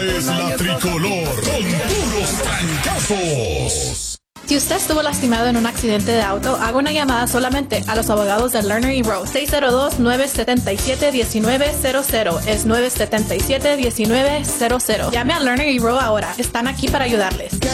Es la tricolor con puros trancazos. Si usted estuvo lastimado en un accidente de auto, haga una llamada solamente a los abogados de Lerner y Rowe. 602-977-1900. Es 977-1900. Llame a Lerner y Rowe ahora. Están aquí para ayudarles.